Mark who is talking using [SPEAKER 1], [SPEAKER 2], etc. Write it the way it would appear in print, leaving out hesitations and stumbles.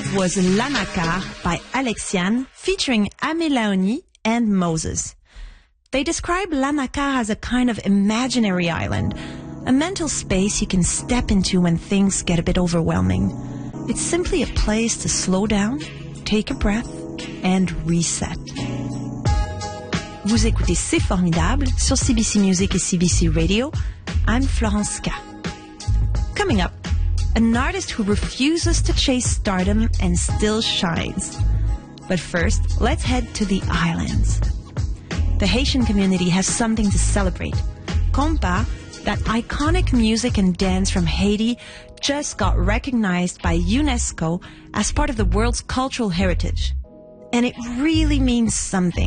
[SPEAKER 1] That was L'Anakar by Alexiane featuring Ame Laoni and Moses. They describe L'Anakar as a kind of imaginary island, a mental space you can step into when things get a bit overwhelming. It's simply a place to slow down, take a breath, and reset. Vous écoutez C'est Formidable sur CBC Music et CBC Radio. I'm Florence K. Coming up, an artist who refuses to chase stardom and still shines. But first, let's head to the islands. The Haitian community has something to celebrate. Compa, that iconic music and dance from Haiti, just got recognized by UNESCO as part of the world's cultural heritage. And it really means something.